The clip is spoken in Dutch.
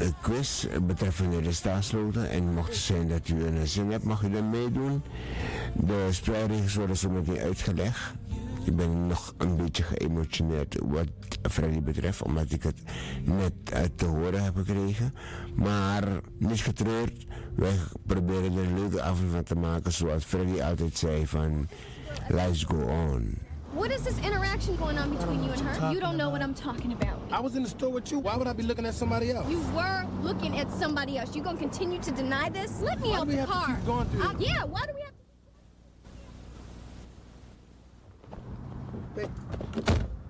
een quiz betreffende de staatsloten. En mocht het zijn dat u een zin hebt, mag u dan meedoen. De spelregels worden zo meteen uitgelegd. Ik ben nog een beetje geëmotioneerd wat Freddy betreft, omdat ik het net te horen heb gekregen. Maar niet getreurd, wij proberen er een leuke avond van te maken, zoals Freddy altijd zei van, let's go on. What is this interaction going on between you and her? You don't know what I'm talking about. I was in the store with you. Why would I be looking at somebody else? You were looking at somebody else. You gonna continue to deny this? Let me out the car. Keep going through Yeah, why do we have to...